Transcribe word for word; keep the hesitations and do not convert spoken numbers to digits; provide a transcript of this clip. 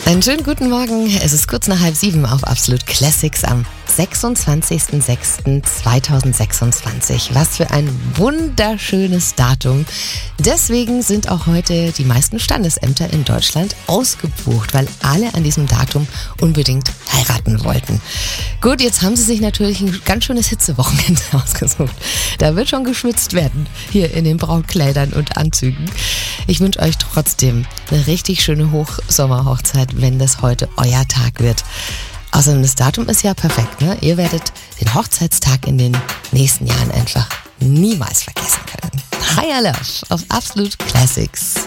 Einen schönen guten Morgen. Es ist kurz nach halb sieben auf Absolut Classics am sechsundzwanzigster sechster zweitausendsechsundzwanzig. Was für ein wunderschönes Datum. Deswegen sind auch heute die meisten Standesämter in Deutschland ausgebucht, weil alle an diesem Datum unbedingt heiraten wollten. Gut, jetzt haben sie sich natürlich ein ganz schönes Hitzewochenende ausgesucht. Da wird schon geschwitzt werden, hier in den Brautkleidern und Anzügen. Ich wünsche euch trotzdem eine richtig schöne Hochsommerhochzeit, wenn das heute euer Tag wird. Außerdem das Datum ist ja perfekt, ne? Ihr werdet den Hochzeitstag in den nächsten Jahren einfach niemals vergessen können. Higher Love auf Absolut Classics.